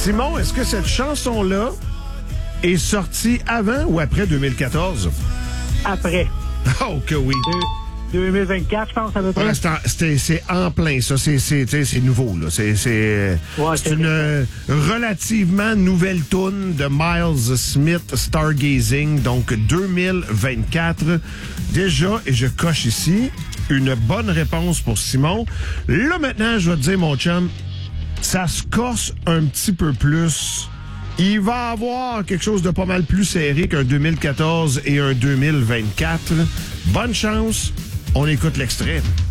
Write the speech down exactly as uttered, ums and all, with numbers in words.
Simon, est-ce que cette chanson-là est sortie avant ou après deux mille quatorze? Après. Oh, que oui. deux mille vingt-quatre, je pense, à peu près. Ouais, c'est, en, c'est, c'est en plein, ça. C'est, c'est, c'est nouveau, là. C'est, c'est, Ouais, c'est c'est une euh, relativement nouvelle toune de Miles Smith, Stargazing, donc deux mille vingt-quatre. Déjà, et je coche ici, une bonne réponse pour Simon. Là, maintenant, je vais te dire, mon chum, ça se corse un petit peu plus. Il va avoir quelque chose de pas mal plus serré qu'un deux mille quatorze et un deux mille vingt-quatre. Bonne chance. On écoute l'extrait.